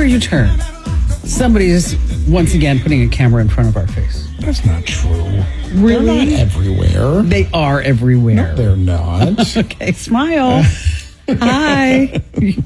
you turn, somebody's once again putting a camera in front of our face. That's not true. Really? They're not everywhere. They are everywhere. No, they're not. Okay, smile. Hi.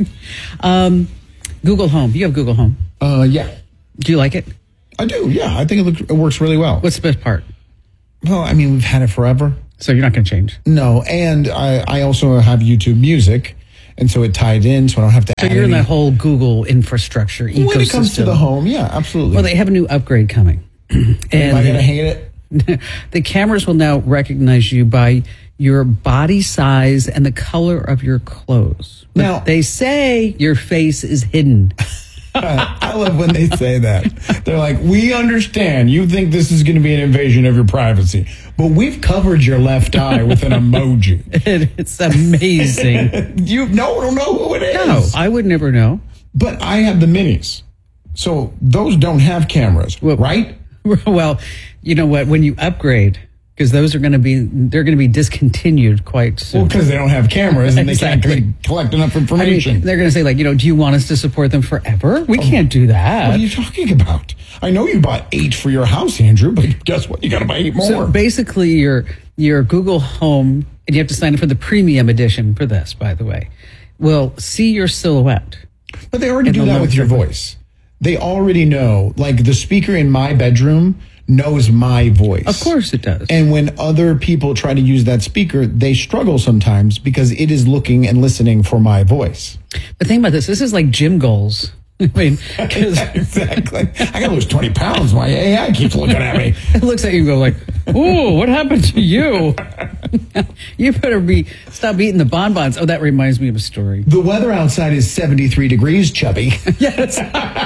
Google Home. You have Google Home. Yeah. Do you like it? I do, yeah. I think it works really well. What's the best part? Well, I mean, we've had it forever. So you're not going to change? No, and I also have YouTube Music, and so it tied in, so I don't have to add So you're in that whole Google infrastructure ecosystem. When it comes to the home, yeah, absolutely. Well, they have a new upgrade coming. Am I going to hate it? The cameras will now recognize you by your body size and the color of your clothes. But Now, they say your face is hidden. I love when they say that. They're like, we understand you think this is going to be an invasion of your privacy, but we've covered your left eye with an emoji. It's amazing. You don't know who it is. No, I would never know. But I have the minis. So those don't have cameras, right? Well, you know what? When you upgrade, because they're going to be discontinued quite soon. Well, because they don't have cameras and Exactly. they can't collect enough information. I mean, they're going to say, like, do you want us to support them forever? We can't do that. What are you talking about? I know you bought 8 for your house, Andrew, but guess what? You got to buy 8 more. So basically, your Google Home, and you have to sign up for the premium edition for this, by the way, will see your silhouette. But they already do that with your voice. They already know. Like, the speaker in my bedroom knows my voice. Of course it does. And when other people try to use that speaker, they struggle sometimes because it is looking and listening for my voice. But think about this. This is like gym goals. I mean, exactly. I got to lose 20 pounds. My AI keeps looking at me. It looks at you and go like, ooh, what happened to you? You better stop eating the bonbons. Oh, that reminds me of a story. The weather outside is 73 degrees, chubby. Yes.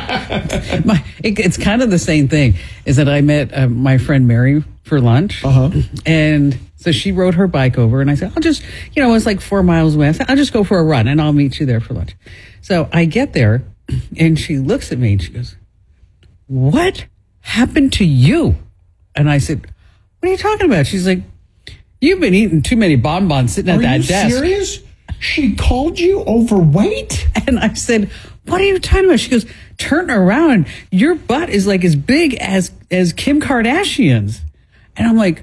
It's kind of the same thing, is that I met my friend Mary for lunch. And so she rode her bike over, and I said, I'll just, it's like 4 miles away. I said, I'll just go for a run, and I'll meet you there for lunch. So I get there, and she looks at me, and she goes, what happened to you? And I said, what are you talking about? She's like, you've been eating too many bonbons sitting at that desk. Are you serious? She called you overweight? And I said, what are you talking about? She goes, turn around. Your butt is like as big as Kim Kardashian's. And I'm like,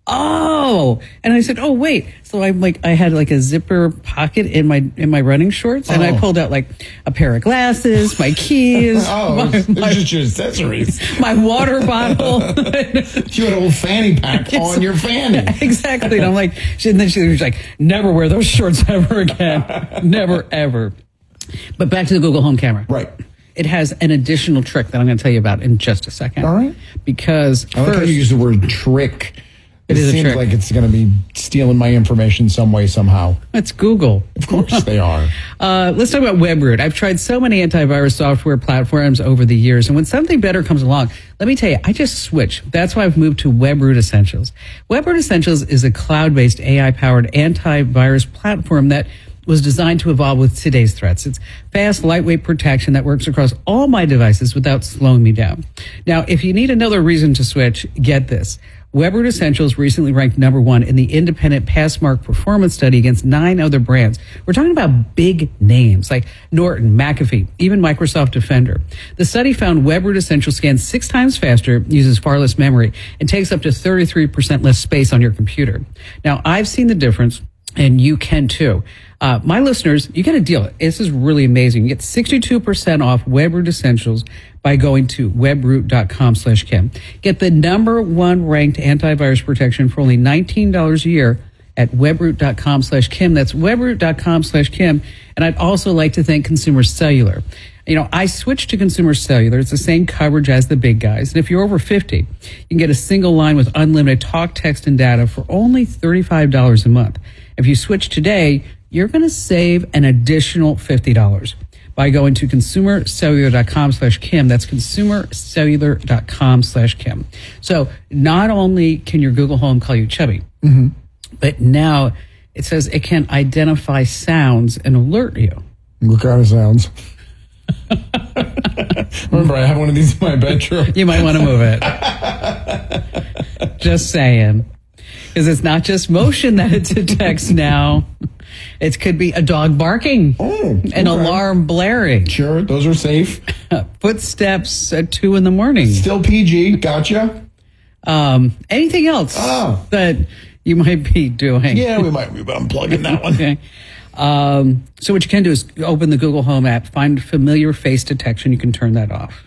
oh. And I said, oh, wait. So I'm like, I had like a zipper pocket in my running shorts, and I pulled out like a pair of glasses, my keys. It's just your accessories. My water bottle. You had a whole fanny pack on your fanny. Exactly. And I'm like, and then she was like, never wear those shorts ever again. Never, ever. But back to the Google Home camera. Right. It has an additional trick that I'm going to tell you about in just a second. All right. Because I like how you use the word trick. It is a seems trick. like it's going to be stealing my information some way, somehow. It's Google. Of course they are. Let's talk about WebRoot. I've tried so many antivirus software platforms over the years, and when something better comes along, let me tell you, I just switch. That's why I've moved to WebRoot Essentials. WebRoot Essentials is a cloud-based AI-powered antivirus platform that was designed to evolve with today's threats. It's fast, lightweight protection that works across all my devices without slowing me down. Now, if you need another reason to switch, get this. WebRoot Essentials recently ranked #1 in the independent Passmark performance study against 9 other brands. We're talking about big names like Norton, McAfee, even Microsoft Defender. The study found WebRoot Essentials scans 6 times faster, uses far less memory, and takes up to 33% less space on your computer. Now, I've seen the difference, and you can too. My listeners, you get a deal. This is really amazing. You get 62% off WebRoot Essentials by going to webroot.com/Kim. Get the #1 ranked antivirus protection for only $19 a year at webroot.com/Kim. That's webroot.com/Kim. And I'd also like to thank Consumer Cellular. I switched to Consumer Cellular. It's the same coverage as the big guys. And if you're over 50, you can get a single line with unlimited talk, text, and data for only $35 a month. If you switch today, you're going to save an additional $50 by going to consumercellular.com/Kim. That's consumercellular.com/Kim. So not only can your Google Home call you chubby, but now it says it can identify sounds and alert you. What kind of sounds? Remember, I have one of these in my bedroom. You might want to move it. Just saying. Because it's not just motion that it detects now. It could be a dog barking, an alarm blaring, Sure, those are safe. footsteps at 2 a.m. Still PG. Gotcha. Anything else that you might be doing? Yeah, we might be unplugging that one. Okay. So what you can do is open the Google Home app, find familiar face detection. You can turn that off.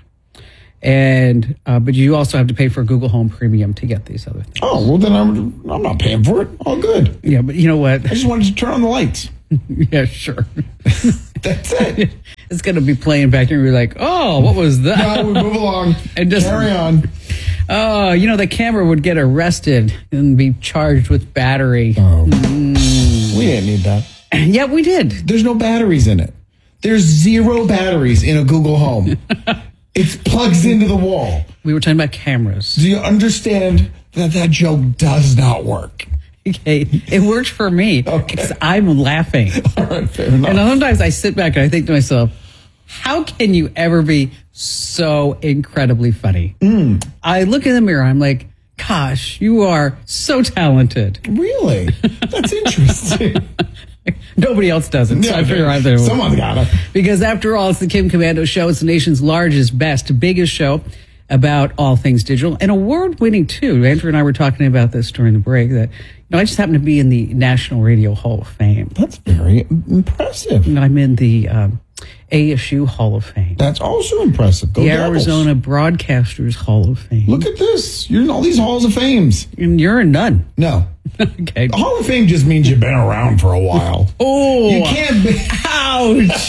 And but you also have to pay for Google Home Premium to get these other things. Oh, well, then I'm not paying for it. All good. Yeah, but you know what? I just wanted to turn on the lights. Yeah, sure. That's it. It's going to be playing back and you're like, oh, what was that? No, we move along. And just carry on. Oh, you know, the camera would get arrested and be charged with battery. Oh, we didn't need that. Yeah, we did. There's no batteries in it. There's 0 batteries in a Google Home. It plugs into the wall. We were talking about cameras. Do you understand that joke does not work? Okay, it worked for me because I'm laughing. All right, fair enough. And sometimes I sit back and I think to myself, how can you ever be so incredibly funny? I look in the mirror, I'm like, gosh, you are so talented. Really? That's interesting. Nobody else does it. So I figure out there. Someone's got it. Because after all, it's the Kim Komando Show. It's the nation's largest, best, biggest show about all things digital and award-winning too. Andrew and I were talking about this during the break that I just happen to be in the National Radio Hall of Fame. That's very impressive. And I'm in the ASU Hall of Fame. That's also impressive. Go the Devils. Arizona Broadcasters Hall of Fame. Look at this. You're in all these halls of fames. And you're in none. No. Okay. The Hall of Fame just means you've been around for a while. Oh. You can't be. Ouch.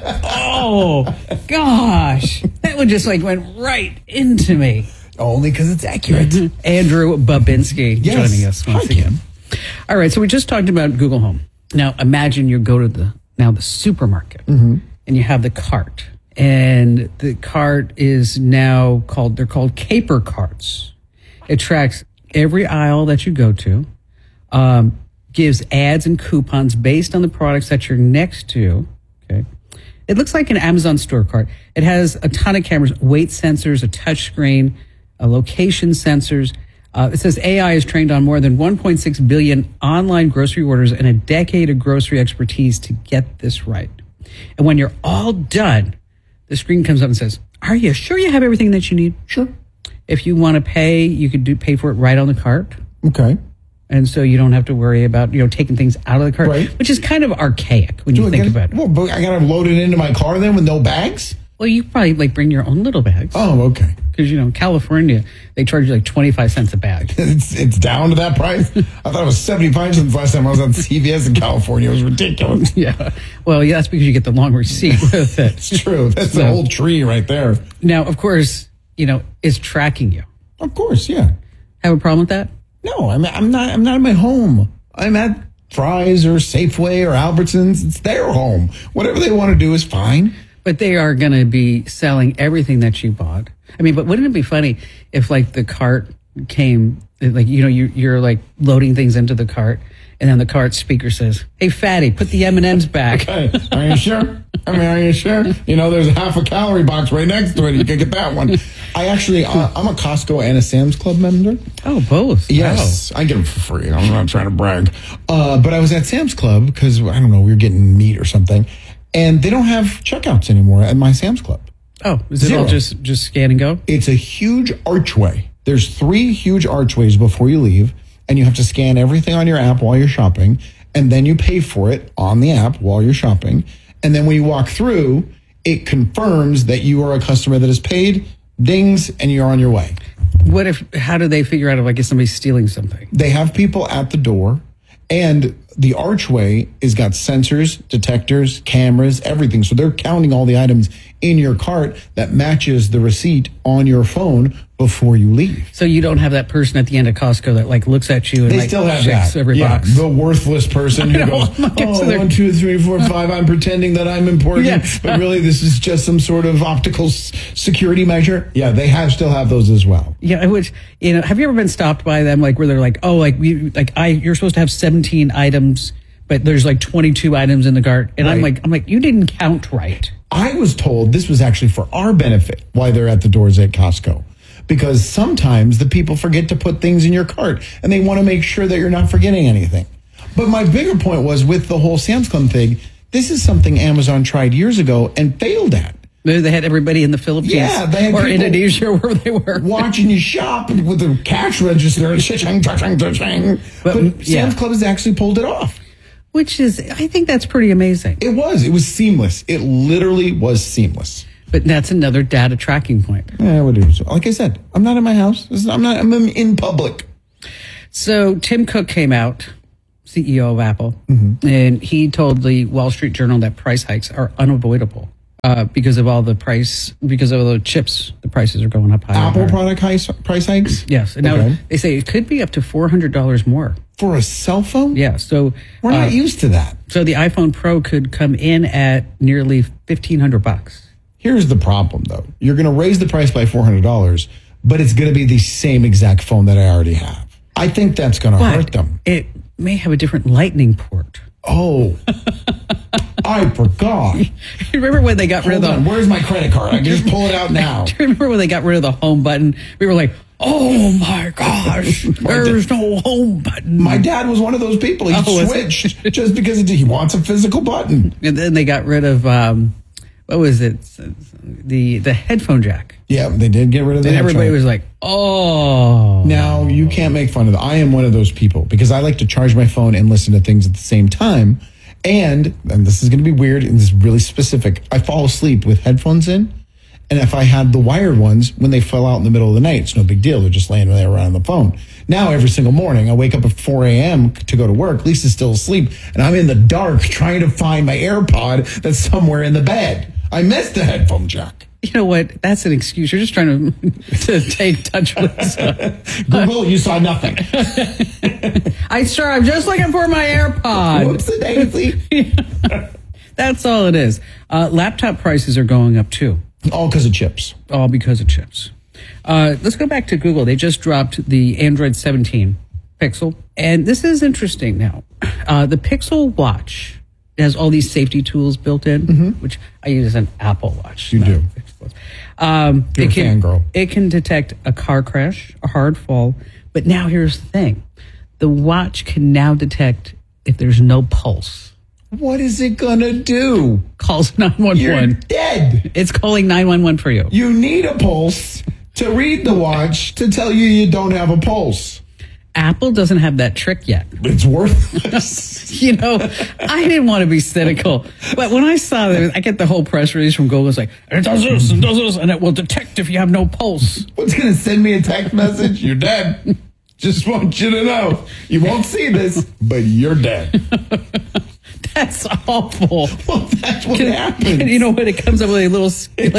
Oh, gosh. That one just went right into me. Only because it's accurate. Andrew Babinski joining us once again. All right, so we just talked about Google Home. Now imagine you go to the supermarket and you have the cart. And the cart is now they're called caper carts. It tracks every aisle that you go to, gives ads and coupons based on the products that you're next to. Okay. It looks like an Amazon store cart. It has a ton of cameras, weight sensors, a touch screen, location sensors. It says AI is trained on more than 1.6 billion online grocery orders and a decade of grocery expertise to get this right. And when you're all done, the screen comes up and says, are you sure you have everything that you need? Sure. If you want to pay, you could pay for it right on the cart. Okay. And so you don't have to worry about, taking things out of the cart, Right. which is kind of archaic when you think about it. Well, but I got to load it into my car then with no bags? Well, you probably bring your own little bags. Oh, okay. Because, in California, they charge you 25 cents a bag. It's down to that price? I thought it was 75 cents last time I was on CVS in California. It was ridiculous. Yeah. Well, yeah, that's because you get the long receipt with it. It's true. That's the whole tree right there. Now, of course, it's tracking you. Of course, yeah. Have a problem with that? No, I'm not in my home. I'm at Fry's or Safeway or Albertsons. It's their home. Whatever they want to do is fine. But they are going to be selling everything that you bought. I mean, but wouldn't it be funny if the cart came, you're loading things into the cart and then the cart speaker says, hey, fatty, put the M&Ms back. Hey, are you sure? Are you sure? There's a half a calorie box right next to it. You can get that one. I actually, I'm a Costco and a Sam's Club member. Oh, both. Yes. Wow. I get them for free. I'm not trying to brag. But I was at Sam's Club because, I don't know, we were getting meat or something. And they don't have checkouts anymore at my Sam's Club. Oh, is it all just scan and go? It's a huge archway. There's 3 huge archways before you leave, and you have to scan everything on your app while you're shopping, and then you pay for it on the app while you're shopping. And then when you walk through, it confirms that you are a customer that has paid, dings, and you're on your way. How do they figure out if somebody's stealing something? They have people at the door, and the archway has got sensors, detectors, cameras, everything. So they're counting all the items in your cart that matches the receipt on your phone before you leave. So you don't have that person at the end of Costco that looks at you and they still have shakes that. every box. The worthless person who goes, 1, 2, 3, 4, 5. I'm pretending that I'm important, Yes. but really this is just some sort of optical security measure. Yeah, they still have those as well. Yeah, which have you ever been stopped by them where they're like, oh, you're supposed to have 17 items, but there's 22 items in the cart, and Right. I'm like, you didn't count right. I was told this was actually for our benefit why they're at the doors at Costco. Because sometimes the people forget to put things in your cart and they want to make sure that you're not forgetting anything. But my bigger point was with the whole Sam's Club thing, this is something Amazon tried years ago and failed at. They had everybody in the Philippines they had or people Indonesia where they were. watching you shop with the cash register. But Sam's Club has actually pulled it off. Which is, I think that's pretty amazing. It was seamless. It literally was seamless. But that's another data tracking point. Yeah, what do you? Like I said, I'm not in my house. I'm in public. So Tim Cook came out, CEO of Apple, and he told the Wall Street Journal that price hikes are unavoidable because of the chips. The prices are going up higher. Apple product price hikes? Yes. And now they say it could be up to $400 more. For a cell phone? Yeah. So we're not used to that. So the iPhone Pro could come in at nearly $1,500. Here's the problem, though. You're going to raise the price by $400, but it's going to be the same exact phone that I already have. I think that's going to hurt them. It may have a different lightning port. Oh, I forgot. You remember when they got rid of the... Where's my credit card? I can just pull it out now. Do you remember when they got rid of the home button? We were like, oh my gosh, there's no home button. My dad was one of those people. He switched just because he wants a physical button. And then they got rid of... what was it? The headphone jack. Yeah, they did get rid of that. And everybody was like, oh. Now, you can't make fun of that. I am one of those people because I like to charge my phone and listen to things at the same time. And this is going to be weird and this is really specific. I fall asleep with headphones in. And if I had the wired ones, when they fell out in the middle of the night, it's no big deal. They're just laying there around the phone. Now, every single morning, I wake up at 4 a.m. to go to work. Lisa's still asleep. And I'm in the dark trying to find my AirPod that's somewhere in the bed. I missed the headphone jack. You know what? That's an excuse. You're just trying to take touch with us. Google, you saw nothing. I'm just looking for my AirPod. Whoops-a-daisy. That's all it is. Laptop prices are going up too. All because of chips. All because of chips. Let's go back to Google. They just dropped the Android 17 Pixel. And this is interesting now. The Pixel Watch has all these safety tools built in, which I use as an Apple Watch. You do. You're a fangirl. It can detect a car crash, a hard fall. But now here's the thing. The watch can now detect if there's no pulse. What is it going to do? Calls 911. You're dead. It's calling 911 for you. You need a pulse to read the watch to tell you don't have a pulse. Apple doesn't have that trick yet. It's worthless. You know, I didn't want to be cynical, but when I saw that, I get the whole press release from Google. It's like, it does this and does this, and it will detect if you have no pulse. What's going to send me a text message? You're dead. Just want you to know. You won't see this, but you're dead. That's awful. Well, that's what happens. And you know what? It comes up with a little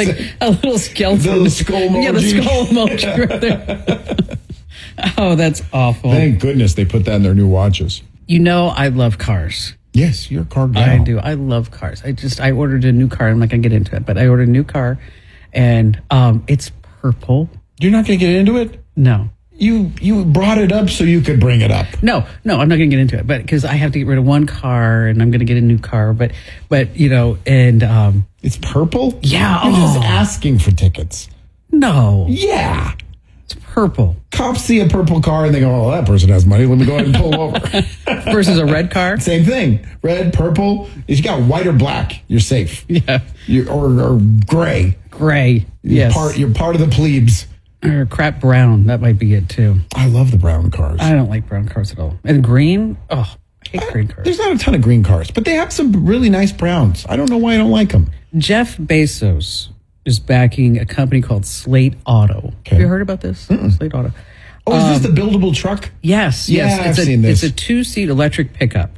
skeleton. The skull emoji. Yeah, the skull emoji right there. Oh, that's awful. Thank goodness they put that in their new watches. You know, I love cars. Yes, you're a car guy. I do. I love cars. I ordered a new car. I'm not going to get into it, but I ordered a new car, and it's purple. You're not going to get into it? No. You brought it up so you could bring it up. No, I'm not going to get into it, but because I have to get rid of one car and I'm going to get a new car, but you know, and it's purple? Yeah. You're just asking for tickets. No. Yeah. It's purple. Cops see a purple car and they go, oh, that person has money. Let me go ahead and pull over. Versus a red car? Same thing. Red, purple. If you got white or black, you're safe. Yeah. Or gray. Gray. Yes. You're part of the plebes. Or crap brown. That might be it too. I love the brown cars. I don't like brown cars at all. And green? Oh, I hate green cars. There's not a ton of green cars, but they have some really nice browns. I don't know why I don't like them. Jeff Bezos is backing a company called Slate Auto. Okay. Have you heard about this? Slate Auto. Oh, is this the buildable truck? Yes. Yeah, I've seen this. It's a 2-seat electric pickup.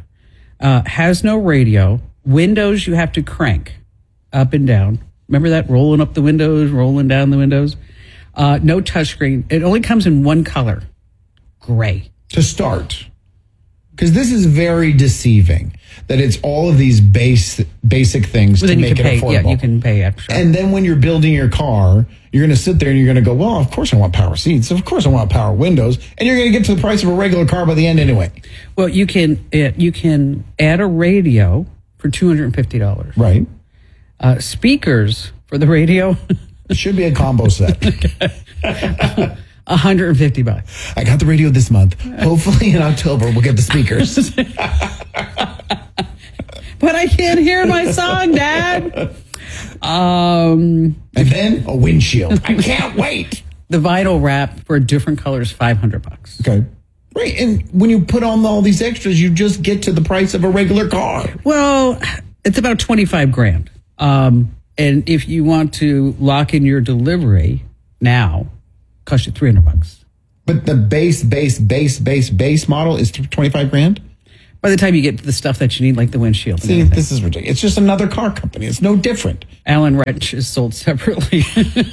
Has no radio. Windows you have to crank up and down. Remember that? Rolling up the windows, rolling down the windows. No touchscreen. It only comes in one color, gray. To start. Because this is very deceiving that it's all of these basic things to make it affordable. Yeah, you can pay extra. And then when you're building your car, you're going to sit there and you're going to go, well, of course I want power seats. Of course I want power windows. And you're going to get to the price of a regular car by the end anyway. Well, you can add a radio for $250. Right. Speakers for the radio. It should be a combo set. $150. I got the radio this month. Hopefully in October we'll get the speakers. But I can't hear my song, Dad. And then a windshield. I can't wait. The vinyl wrap for different colors, $500. Okay. Right. And when you put on all these extras, you just get to the price of a regular car. Well, it's about $25,000. And if you want to lock in your delivery now, cost you $300. But the base model is $25,000? By the time you get to the stuff that you need, like the windshield. See, this is ridiculous. It's just another car company. It's no different. Allen wrench is sold separately.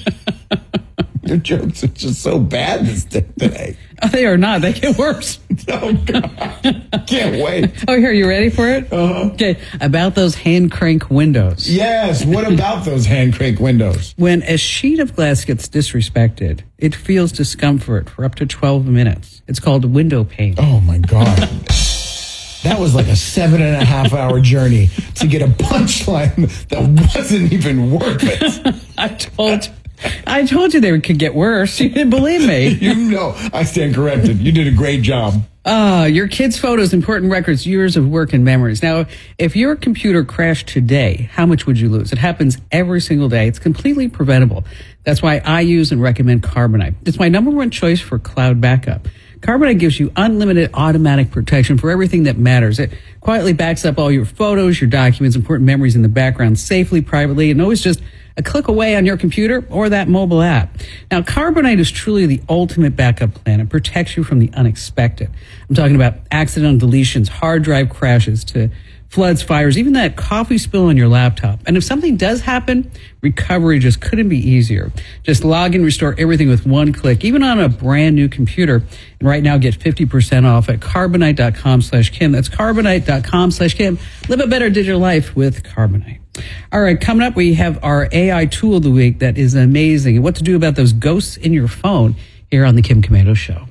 Your jokes are just so bad today. Oh, they are not. They get worse. Oh, God. Can't wait. Oh, here, you ready for it? Uh-huh. Okay, about those hand crank windows. Yes, what about those hand crank windows? When a sheet of glass gets disrespected, it feels discomfort for up to 12 minutes. It's called window pain. Oh, my God. That was like a 7.5-hour journey to get a punchline that wasn't even worth it. I told you they could get worse. You didn't believe me. You know, I stand corrected. You did a great job. Your kids' photos, important records, years of work and memories. Now, if your computer crashed today, how much would you lose? It happens every single day. It's completely preventable. That's why I use and recommend Carbonite. It's my number one choice for cloud backup. Carbonite gives you unlimited automatic protection for everything that matters. It quietly backs up all your photos, your documents, important memories in the background safely, privately, and always just a click away on your computer or that mobile app. Now, Carbonite is truly the ultimate backup plan. It protects you from the unexpected. I'm talking about accidental deletions, hard drive crashes, to floods, fires, even that coffee spill on your laptop. And if something does happen, recovery just couldn't be easier. Just log in, restore everything with one click, even on a brand new computer. And right now, get 50% off at Carbonite.com/Kim. That's Carbonite.com/Kim. Live a better digital life with Carbonite. All right, coming up, we have our AI tool of the week that is amazing, and what to do about those ghosts in your phone here on the Kim Komando Show.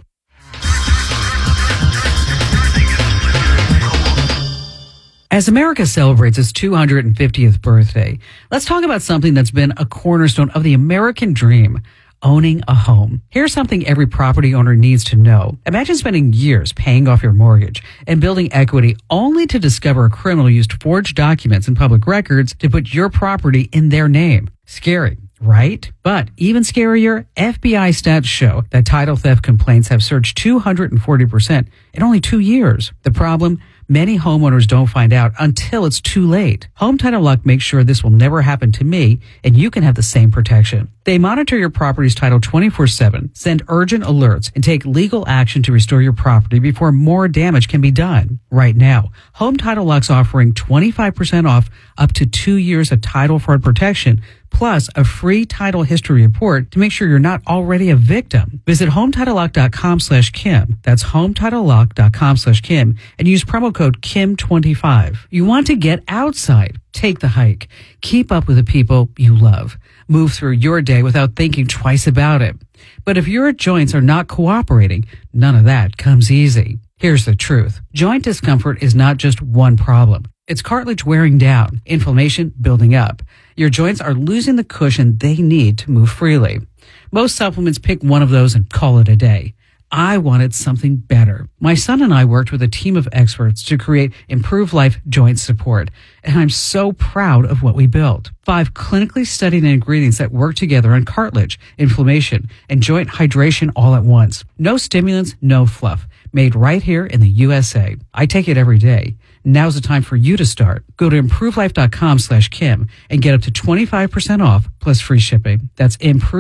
As America celebrates its 250th birthday, let's talk about something that's been a cornerstone of the American dream: owning a home. Here's something every property owner needs to know. Imagine spending years paying off your mortgage and building equity only to discover a criminal used forged documents and public records to put your property in their name. Scary, right? But even scarier, FBI stats show that title theft complaints have surged 240% in only 2 years. The problem? Many homeowners don't find out until it's too late. Home Title Lock makes sure this will never happen to me, and you can have the same protection. They monitor your property's title 24/7, send urgent alerts, and take legal action to restore your property before more damage can be done. Right now, Home Title Lock's offering 25% off up to 2 years of title fraud protection, plus a free title history report to make sure you're not already a victim. Visit HometitleLock.com/Kim. That's HometitleLock.com/Kim and use promo code KIM25. You want to get outside. Take the hike. Keep up with the people you love. Move through your day without thinking twice about it. But if your joints are not cooperating, none of that comes easy. Here's the truth. Joint discomfort is not just one problem. It's cartilage wearing down, inflammation building up. Your joints are losing the cushion they need to move freely. Most supplements pick one of those and call it a day. I wanted something better. My son and I worked with a team of experts to create Improved Life Joint Support, and I'm so proud of what we built. 5 clinically studied ingredients that work together on cartilage, inflammation, and joint hydration all at once. No stimulants, no fluff. Made right here in the USA. I take it every day. Now's the time for you to start. Go to ImproveLife.com/Kim and get up to 25% off plus free shipping. That's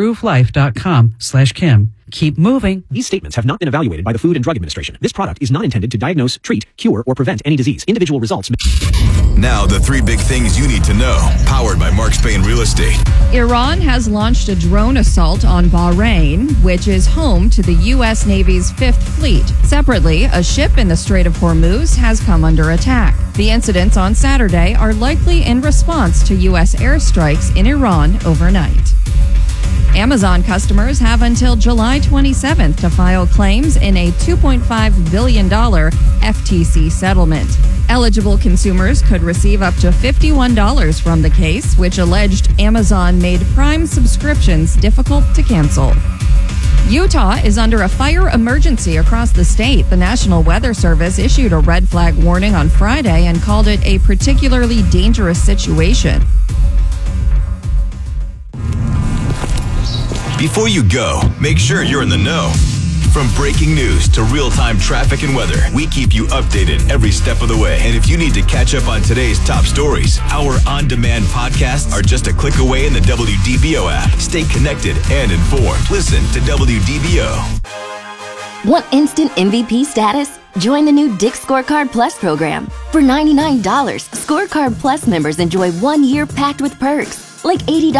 ImproveLife.com/Kim. Keep moving. These statements have not been evaluated by the Food and Drug Administration. This product is not intended to diagnose, treat, cure, or prevent any disease. Individual results. Now, the 3 big things you need to know. Powered by Mark Spain Real Estate. Iran has launched a drone assault on Bahrain, which is home to the U.S. Navy's 5th Fleet. Separately, a ship in the Strait of Hormuz has come under attack. The incidents on Saturday are likely in response to U.S. airstrikes in Iran overnight. Amazon customers have until July 27th to file claims in a $2.5 billion FTC settlement. Eligible consumers could receive up to $51 from the case, which alleged Amazon made Prime subscriptions difficult to cancel. Utah is under a fire emergency across the state. The National Weather Service issued a red flag warning on Friday and called it a particularly dangerous situation. Before you go, make sure you're in the know. From breaking news to real-time traffic and weather, we keep you updated every step of the way. And if you need to catch up on today's top stories, our on-demand podcasts are just a click away in the WDBO app. Stay connected and informed. Listen to WDBO. Want instant MVP status? Join the new Dick's Scorecard Plus program. For $99, Scorecard Plus members enjoy 1 year packed with perks, like $80